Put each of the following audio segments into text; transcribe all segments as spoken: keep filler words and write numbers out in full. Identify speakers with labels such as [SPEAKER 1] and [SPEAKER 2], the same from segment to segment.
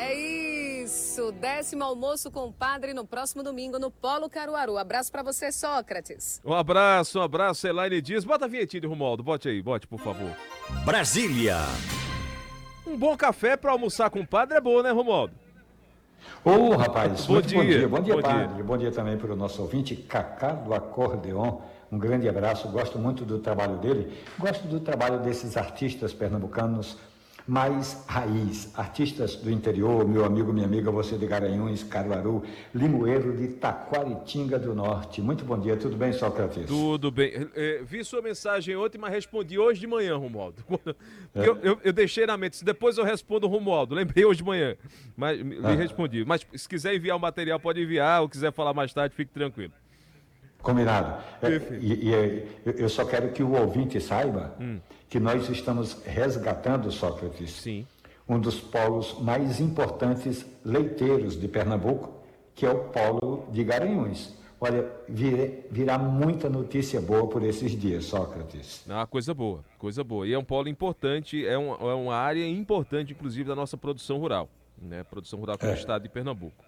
[SPEAKER 1] É isso, décimo almoço com o padre no próximo domingo no Polo Caruaru. Abraço pra você, Sócrates.
[SPEAKER 2] Um abraço, um abraço, Elaine Dias. Bota a vinhetinha de Romualdo, bote aí, bote, por favor.
[SPEAKER 3] Brasília.
[SPEAKER 2] Um bom café pra almoçar com o padre é bom, né, Romualdo?
[SPEAKER 4] Ô, oh, rapaz,
[SPEAKER 2] bom,
[SPEAKER 4] muito
[SPEAKER 2] dia.
[SPEAKER 4] bom dia. Bom dia,
[SPEAKER 2] bom
[SPEAKER 4] padre.
[SPEAKER 2] Dia.
[SPEAKER 4] Bom dia também para o nosso ouvinte, Cacá do Acordeon. Um grande abraço, gosto muito do trabalho dele. Gosto do trabalho desses artistas pernambucanos mais raiz, artistas do interior, meu amigo, minha amiga, você de Garanhuns, Caruaru, Limoeiro de Taquaritinga do Norte. Muito bom dia, tudo bem, Sócrates?
[SPEAKER 2] Tudo bem. É, vi sua mensagem ontem, mas respondi hoje de manhã, Romualdo.
[SPEAKER 4] É.
[SPEAKER 2] Eu, eu, eu deixei na mente, depois eu respondo o Romualdo, lembrei hoje de manhã, mas lhe ah. respondi. Mas se quiser enviar o material, pode enviar, ou quiser falar mais tarde, fique tranquilo.
[SPEAKER 4] Combinado. É, e, e eu só quero que o ouvinte saiba
[SPEAKER 2] hum.
[SPEAKER 4] que nós estamos resgatando, Sócrates,
[SPEAKER 2] Sim.
[SPEAKER 4] um dos polos mais importantes leiteiros de Pernambuco, que é o polo de Garanhuns. Olha, vir, virá muita notícia boa por esses dias, Sócrates.
[SPEAKER 2] Ah, coisa boa, coisa boa. E é um polo importante, é, um, é uma área importante, inclusive, da nossa produção rural, né? Produção rural aqui no
[SPEAKER 4] é.
[SPEAKER 2] estado de Pernambuco.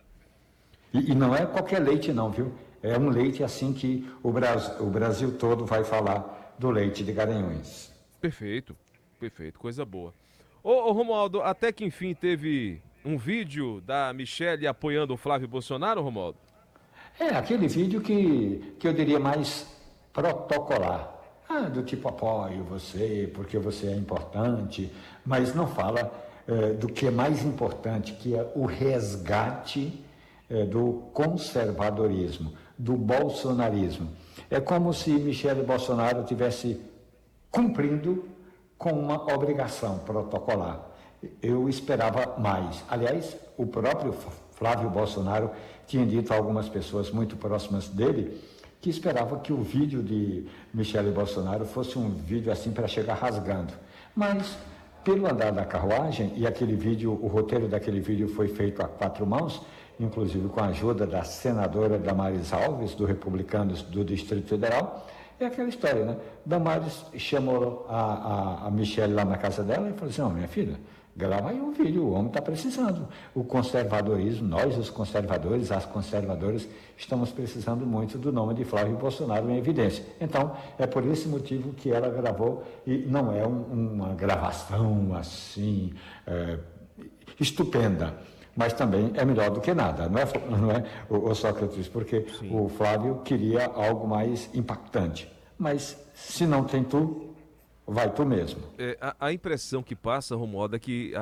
[SPEAKER 4] E, e não é qualquer leite não, viu? É um leite assim que o Brasil, o Brasil todo vai falar do leite de Garanhuns.
[SPEAKER 2] Perfeito, perfeito, coisa boa. Ô, ô Romualdo, até que enfim teve um vídeo da Michelle apoiando o Flávio Bolsonaro, Romualdo?
[SPEAKER 4] É, aquele vídeo que, que eu diria mais protocolar. Ah, do tipo apoio você, porque você é importante, mas não fala é, do que é mais importante, que é o resgate é, do conservadorismo, do bolsonarismo. É como se Michele Bolsonaro tivesse cumprindo com uma obrigação protocolar. Eu esperava mais. Aliás, o próprio Flávio Bolsonaro tinha dito a algumas pessoas muito próximas dele que esperava que o vídeo de Michele Bolsonaro fosse um vídeo assim para chegar rasgando. Mas, pelo andar da carruagem, e aquele vídeo, o roteiro daquele vídeo foi feito a quatro mãos, inclusive com a ajuda da senadora Damares Alves, do Republicanos do Distrito Federal, é aquela história, né? Damares chamou a, a, a Michelle lá na casa dela e falou assim, não, minha filha, grava aí um vídeo, o homem está precisando. O conservadorismo, nós os conservadores, as conservadoras, estamos precisando muito do nome de Flávio Bolsonaro em evidência. Então, é por esse motivo que ela gravou, e não é um, uma gravação assim, é, estupenda, mas também é melhor do que nada, não é, não é o, o Sócrates? Porque Sim. o Flávio queria algo mais impactante. Mas se não tem tu, vai tu mesmo.
[SPEAKER 2] É, a, a impressão que passa, Romualdo, é que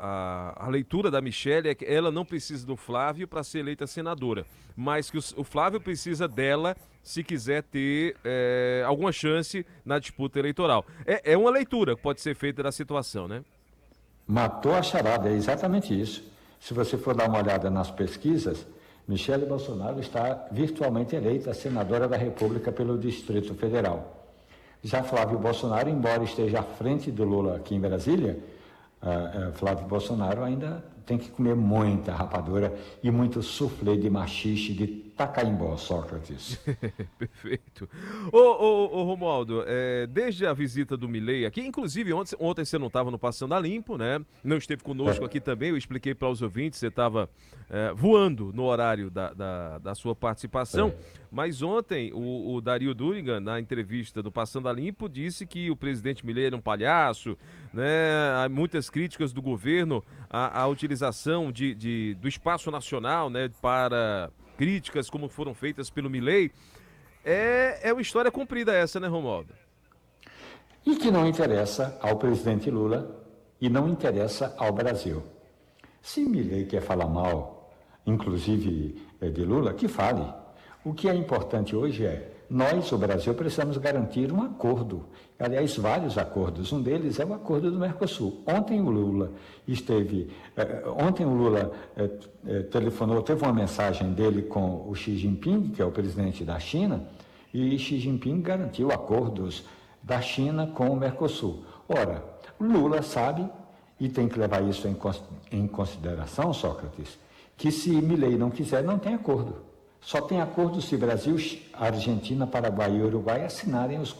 [SPEAKER 2] a, a, a leitura da Michelle é que ela não precisa do Flávio para ser eleita senadora, mas que o, o Flávio precisa dela se quiser ter é, alguma chance na disputa eleitoral. É, é uma leitura que pode ser feita da situação, né?
[SPEAKER 4] Matou a charada, é exatamente isso. Se você for dar uma olhada nas pesquisas, Michele Bolsonaro está virtualmente eleita senadora da República pelo Distrito Federal. Já Flávio Bolsonaro, embora esteja à frente do Lula aqui em Brasília, uh, uh, Flávio Bolsonaro ainda tem que comer muita rapadura e muito soufflé de machixe de Tacaimbó, Sócrates.
[SPEAKER 2] Perfeito. Ô, ô, ô Romualdo, é, desde a visita do Milei aqui, inclusive ontem, ontem você não estava no Passando a Limpo, né? Não esteve conosco é. aqui também, eu expliquei para os ouvintes, você estava é, voando no horário da, da, da sua participação, é. mas ontem o, o Dario Durigan, na entrevista do Passando a Limpo, disse que o presidente Milei era um palhaço, né? Há muitas críticas do governo à, à utilização de, de, do espaço nacional, né, para críticas como foram feitas pelo Milei. É, é uma história comprida essa, né, Romualdo?
[SPEAKER 4] E que não interessa ao presidente Lula e não interessa ao Brasil. Se Milei quer falar mal, inclusive de Lula, que fale. O que é importante hoje é, nós, o Brasil, precisamos garantir um acordo. Aliás, vários acordos. Um deles é o acordo do Mercosul. Ontem o Lula esteve, eh, ontem o Lula eh, eh, telefonou, teve uma mensagem dele com o Xi Jinping, que é o presidente da China, e Xi Jinping garantiu acordos da China com o Mercosul. Ora, Lula sabe, e tem que levar isso em, em consideração, Sócrates, que se Milei não quiser, não tem acordo. Só tem acordo se Brasil, Argentina, Paraguai e Uruguai assinarem os